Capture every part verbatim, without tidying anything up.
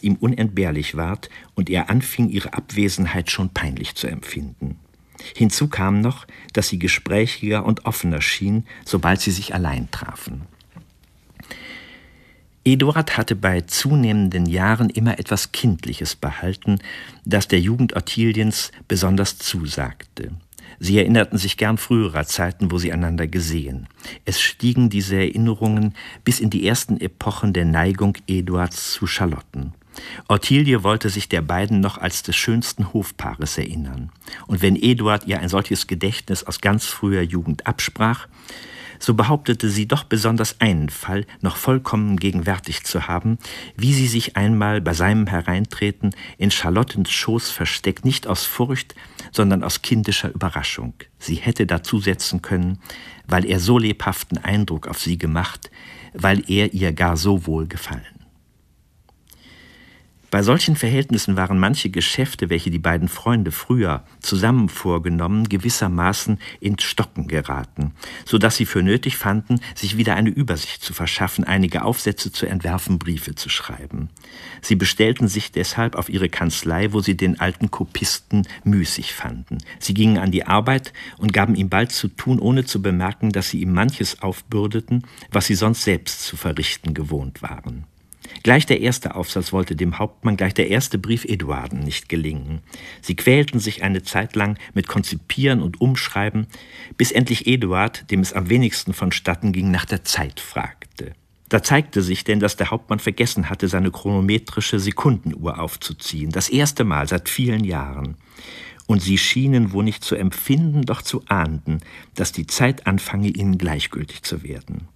ihm unentbehrlich ward und er anfing, ihre Abwesenheit schon peinlich zu empfinden. Hinzu kam noch, dass sie gesprächiger und offener schien, sobald sie sich allein trafen. Eduard hatte bei zunehmenden Jahren immer etwas Kindliches behalten, das der Jugend Ottiliens besonders zusagte. Sie erinnerten sich gern früherer Zeiten, wo sie einander gesehen. Es stiegen diese Erinnerungen bis in die ersten Epochen der Neigung Eduards zu Charlotten. Ottilie wollte sich der beiden noch als des schönsten Hofpaares erinnern. Und wenn Eduard ihr ein solches Gedächtnis aus ganz früher Jugend absprach, so behauptete sie doch besonders einen Fall noch vollkommen gegenwärtig zu haben, wie sie sich einmal bei seinem Hereintreten in Charlottens Schoß versteckt, nicht aus Furcht, sondern aus kindischer Überraschung. Sie hätte dazu setzen können, weil er so lebhaften Eindruck auf sie gemacht, weil er ihr gar so wohl gefallen. Bei solchen Verhältnissen waren manche Geschäfte, welche die beiden Freunde früher zusammen vorgenommen, gewissermaßen ins Stocken geraten, so dass sie für nötig fanden, sich wieder eine Übersicht zu verschaffen, einige Aufsätze zu entwerfen, Briefe zu schreiben. Sie bestellten sich deshalb auf ihre Kanzlei, wo sie den alten Kopisten müßig fanden. Sie gingen an die Arbeit und gaben ihm bald zu tun, ohne zu bemerken, dass sie ihm manches aufbürdeten, was sie sonst selbst zu verrichten gewohnt waren. Gleich der erste Aufsatz wollte dem Hauptmann, gleich der erste Brief Eduarden nicht gelingen. Sie quälten sich eine Zeit lang mit Konzipieren und Umschreiben, bis endlich Eduard, dem es am wenigsten vonstatten ging, nach der Zeit fragte. Da zeigte sich denn, dass der Hauptmann vergessen hatte, seine chronometrische Sekundenuhr aufzuziehen, das erste Mal seit vielen Jahren. Und sie schienen wo nicht zu empfinden, doch zu ahnden, dass die Zeit anfange, ihnen gleichgültig zu werden.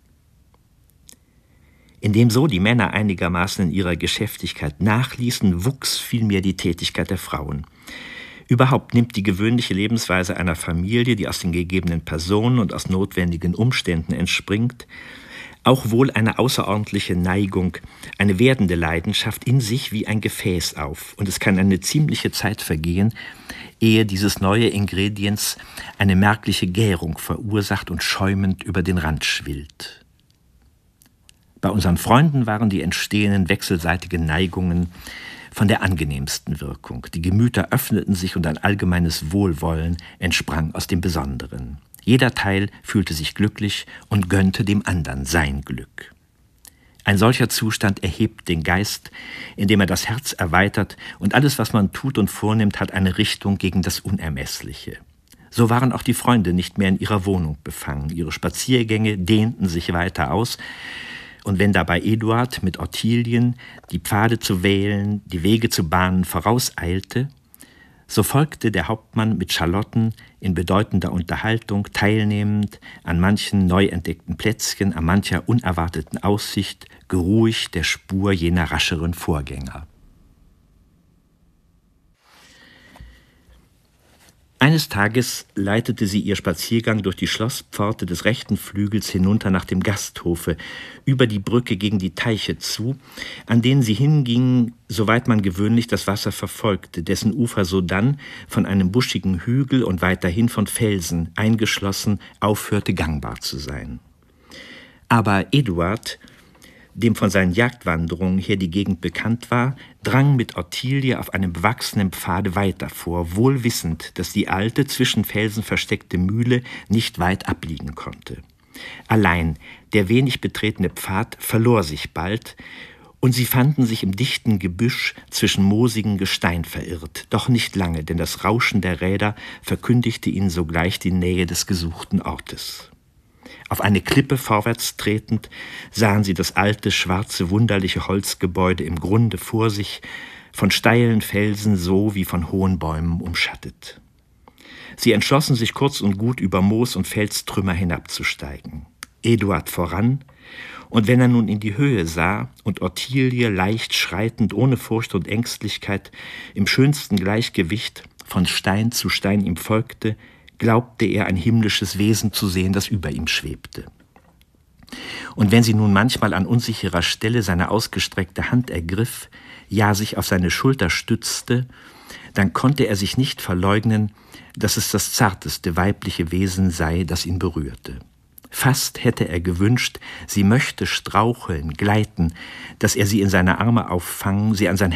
Indem so die Männer einigermaßen in ihrer Geschäftigkeit nachließen, wuchs vielmehr die Tätigkeit der Frauen. Überhaupt nimmt die gewöhnliche Lebensweise einer Familie, die aus den gegebenen Personen und aus notwendigen Umständen entspringt, auch wohl eine außerordentliche Neigung, eine werdende Leidenschaft in sich wie ein Gefäß auf. Und es kann eine ziemliche Zeit vergehen, ehe dieses neue Ingrediens eine merkliche Gärung verursacht und schäumend über den Rand schwillt. Bei unseren Freunden waren die entstehenden wechselseitigen Neigungen von der angenehmsten Wirkung. Die Gemüter öffneten sich und ein allgemeines Wohlwollen entsprang aus dem Besonderen. Jeder Teil fühlte sich glücklich und gönnte dem anderen sein Glück. Ein solcher Zustand erhebt den Geist, indem er das Herz erweitert, und alles, was man tut und vornimmt, hat eine Richtung gegen das Unermessliche. So waren auch die Freunde nicht mehr in ihrer Wohnung befangen. Ihre Spaziergänge dehnten sich weiter aus, und wenn dabei Eduard mit Ottilien die Pfade zu wählen, die Wege zu bahnen vorauseilte, so folgte der Hauptmann mit Charlotten in bedeutender Unterhaltung, teilnehmend an manchen neu entdeckten Plätzchen, an mancher unerwarteten Aussicht, geruhig der Spur jener rascheren Vorgänger. Eines Tages leitete sie ihr Spaziergang durch die Schlosspforte des rechten Flügels hinunter nach dem Gasthofe, über die Brücke gegen die Teiche zu, an denen sie hingingen, soweit man gewöhnlich das Wasser verfolgte, dessen Ufer sodann von einem buschigen Hügel und weiterhin von Felsen eingeschlossen aufhörte, gangbar zu sein. Aber Eduard, dem von seinen Jagdwanderungen her die Gegend bekannt war, drang mit Ottilie auf einem bewachsenen Pfade weiter vor, wohl wissend, dass die alte, zwischen Felsen versteckte Mühle nicht weit abliegen konnte. Allein der wenig betretene Pfad verlor sich bald, und sie fanden sich im dichten Gebüsch zwischen moosigem Gestein verirrt. Doch nicht lange, denn das Rauschen der Räder verkündigte ihnen sogleich die Nähe des gesuchten Ortes. Auf eine Klippe vorwärts tretend, sahen sie das alte, schwarze, wunderliche Holzgebäude im Grunde vor sich, von steilen Felsen so wie von hohen Bäumen umschattet. Sie entschlossen sich kurz und gut über Moos und Felstrümmer hinabzusteigen. Eduard voran, und wenn er nun in die Höhe sah und Ottilie leicht schreitend, ohne Furcht und Ängstlichkeit, im schönsten Gleichgewicht von Stein zu Stein ihm folgte, glaubte er, ein himmlisches Wesen zu sehen, das über ihm schwebte. Und wenn sie nun manchmal an unsicherer Stelle seine ausgestreckte Hand ergriff, ja sich auf seine Schulter stützte, dann konnte er sich nicht verleugnen, dass es das zarteste weibliche Wesen sei, das ihn berührte. Fast hätte er gewünscht, sie möchte straucheln, gleiten, dass er sie in seine Arme auffangen, sie an sein